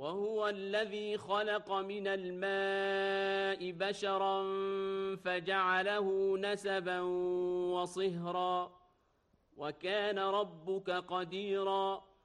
وهو الذي خلق من الماء بشرا فجعله نسبا وصهرا وكان ربك قديرا